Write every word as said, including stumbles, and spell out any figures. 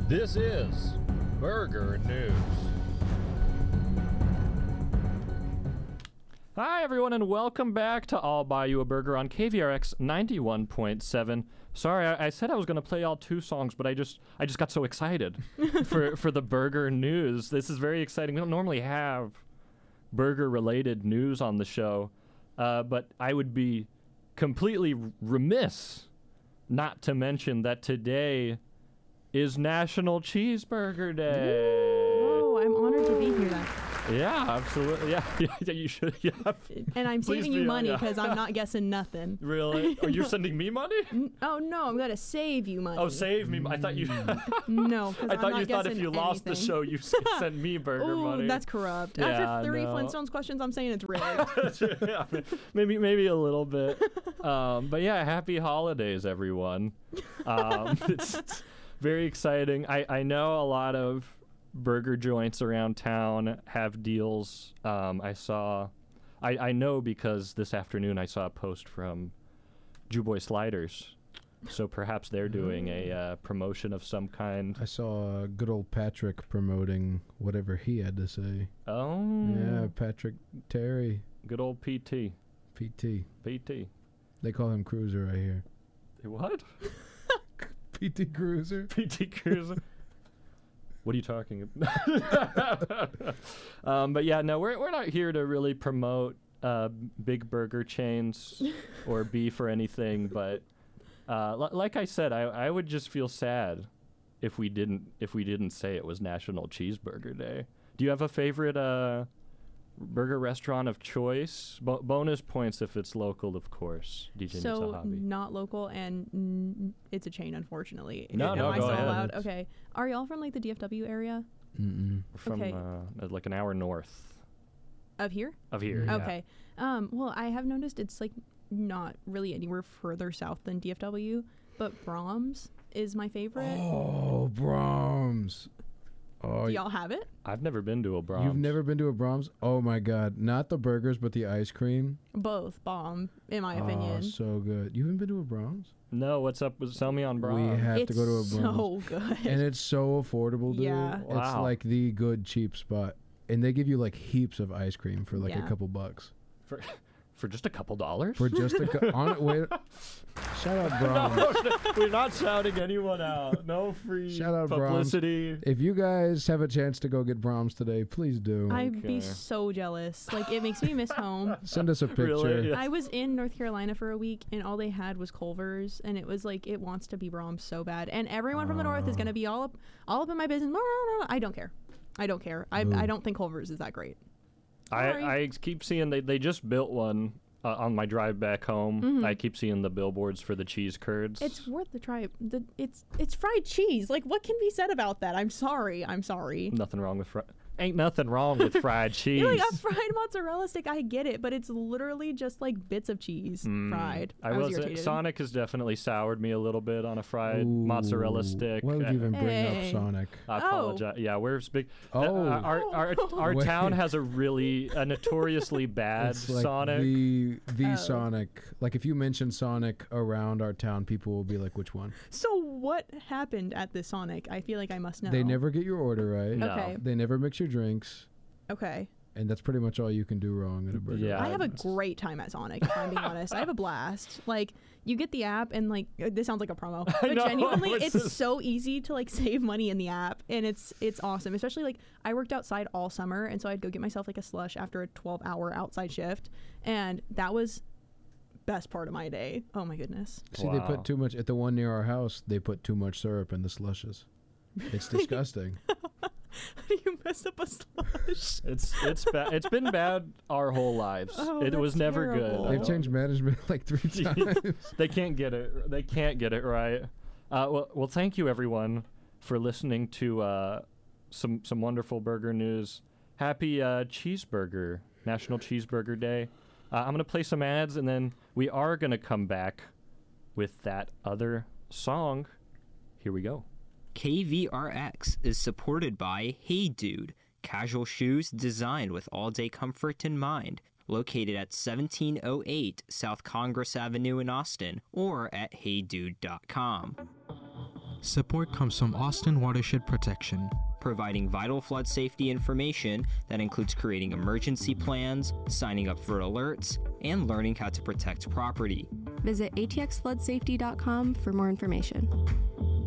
This is Burger News. Hi, everyone, and welcome back to I'll Buy You a Burger on K V R X ninety-one point seven. Sorry, I, I said I was going to play all two songs, but I just I just got so excited for, for the Burger News. This is very exciting. We don't normally have burger-related news on the show, uh, but I would be completely remiss not to mention that today is National Cheeseburger Day. Oh, I'm honored to be here. Yeah, absolutely. Yeah, yeah, yeah you should. Yeah. And I'm Please saving be you on, money yeah. because I'm not guessing nothing. Really? Are you sending me money? N- oh, no, I'm going to save you money. Oh, save me. I thought you. No, because I I'm thought not you thought if guessing you lost the anything. show, you s- sent me burger Ooh, money. that's corrupt. Yeah, After three no. Flintstones questions, I'm saying it's rigged. Yeah, maybe maybe a little bit. Um, but yeah, happy holidays, everyone. Um, it's, it's very exciting. I, I know a lot of burger joints around town have deals. Um, I saw, I, I know because this afternoon I saw a post from Jew Boy Sliders. So perhaps they're doing a uh, promotion of some kind. I saw uh, good old Patrick promoting whatever he had to say. Oh. Yeah, Patrick Terry, Good old P T. P T. P T. They call him Cruiser right here. What? P T Cruiser. P T Cruiser. What are you talking about? um, but yeah, no, we're we're not here to really promote uh, big burger chains or beef or anything. But uh, l- like I said, I, I would just feel sad if we didn't if we didn't say it was National Cheeseburger Day. Do you have a favorite uh, burger restaurant of choice? Bo- bonus points if it's local, of course. D J So, Hobby. not local, and n- it's a chain, unfortunately. No, Am no, I go still ahead. allowed? Okay. Are y'all from, like, the D F W area? Mm-mm. From okay. uh, like an hour north Of here? of here. yeah. Okay. Um, well, I have noticed it's like not really anywhere further south than D F W, but Brahms is my favorite. Oh, Brahms. Oh, Do y'all have it? I've never been to a Brahms. you've never been to a Brahms? Oh my God! Not the burgers, but the ice cream. Both bomb, in my Oh, opinion. so good. You haven't been to a Brahms? No, what's up with Sell Me on Brahms? We have it's to go to a Brahms. so good. And it's so affordable, dude. Yeah. It's Wow. like the good cheap spot. And they give you like heaps of ice cream for like Yeah. a couple bucks. for, for just a couple dollars? For just a cou- on it. Wait. Shout out Brahms. No, we're not shouting anyone out. No free Shout out Brahms. publicity. If you guys have a chance to go get Brahms today, please do. I'd Okay. be so jealous. Like, it makes me miss home. Send us a picture. Really? Yeah. I was in North Carolina for a week, and all they had was Culver's, and it was like, it wants to be Brahms so bad. And everyone from the north is going to be all up all up in my business. I don't care. I don't care. I, Boo. I don't think Culver's is that great. I, Sorry. I keep seeing they, they just built one uh, on my drive back home. Mhm. I keep seeing the billboards for the cheese curds. It's worth the try. The, it's it's fried cheese. Like, what can be said about that? I'm sorry. I'm sorry. nothing wrong with fri- ain't nothing wrong with fried cheese. You're like a fried mozzarella stick. I get it, but it's literally just like bits of cheese Mm. fried. I was will say irritated. Sonic has definitely soured me a little bit on a fried Ooh, mozzarella stick. Why would Uh, you even bring Hey. up Sonic? I Oh. apologize. Yeah, we're big. Oh. uh, our our, our Wait. town has a really a notoriously bad It's like Sonic. the the Oh. Sonic. Like if you mention Sonic around our town, people will be like, "Which one?" So what happened at this Sonic? I feel like I must know. They never get your order right. No. Okay. They never mix your drinks, Okay. and that's pretty much all you can do wrong at a burger. Yeah. I have a it's- great time at Sonic, if I'm being honest. I have a blast. Like, you get the app, and like, uh, this sounds like a promo, I but know, genuinely, it's it's just- so easy to like save money in the app, and it's it's awesome. Especially like, I worked outside all summer, and so I'd go get myself like a slush after a twelve hour outside shift, and that was best part of my day. Oh my goodness. See, they Wow. put too much at the one near our house. They put too much syrup in the slushes. It's disgusting. How do you mess up a slush? It's it's bad. It's been bad our whole lives. Oh, it was that's never terrible. good. They've changed management like three times. They can't get it. They can't get it right. Uh, well, well, thank you everyone for listening to uh, some some wonderful burger news. Happy uh, Cheeseburger National Cheeseburger Day. Uh, I'm gonna play some ads, and then we are gonna come back with that other song. Here we go. K V R X is supported by Hey Dude, casual shoes designed with all-day comfort in mind. Located at seventeen oh eight South Congress Avenue in Austin, or at hey dude dot com. Support comes from Austin Watershed Protection, providing vital flood safety information that includes creating emergency plans, signing up for alerts, and learning how to protect property. Visit a t x flood safety dot com for more information.